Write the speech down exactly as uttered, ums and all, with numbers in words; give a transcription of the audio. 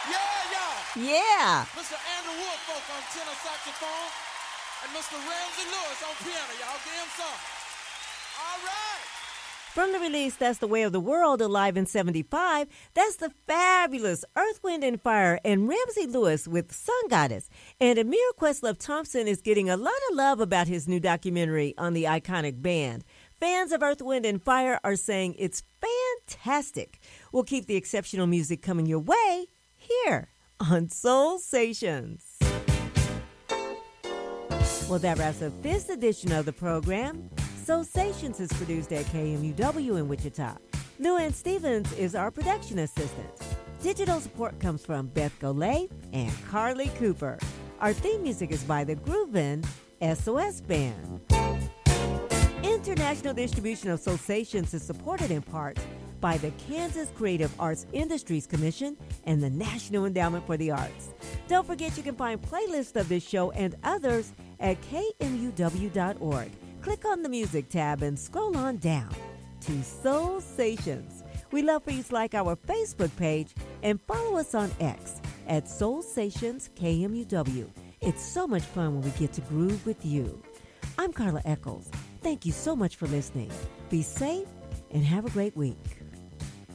Yeah, y'all. Yeah. Mister Andrew Woodfolk on tenor saxophone and Mister Ramsey Lewis on piano. Y'all give him some. All right. From the release That's the Way of the World, alive in seventy-five, that's the fabulous Earth, Wind and Fire and Ramsey Lewis with Sun Goddess. And Amir Questlove Thompson is getting a lot of love about his new documentary on the iconic band. Fans of Earth, Wind and Fire are saying it's fantastic. We'll keep the exceptional music coming your way here on Soul Stations. Well, that wraps up this edition of the program. Soul Stations is produced at K M U W in Wichita. Luann Stevens is our production assistant. Digital support comes from Beth Golay and Carly Cooper. Our theme music is by the Groovin' S O S Band. International distribution of Soul Stations is supported in part by the Kansas Creative Arts Industries Commission and the National Endowment for the Arts. Don't forget you can find playlists of this show and others at K M U W dot org. Click on the music tab and scroll on down to Soul Stations. We love for you to like our Facebook page and follow us on X at Soul Stations K M U W. It's so much fun when we get to groove with you. I'm Carla Eccles. Thank you so much for listening. Be safe and have a great week.